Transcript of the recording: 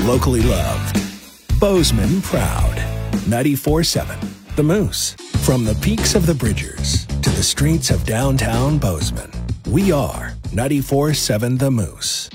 locally loved. Bozeman proud. 94.7 The Moose. From the peaks of the Bridgers to the streets of downtown Bozeman, we are 94.7 The Moose.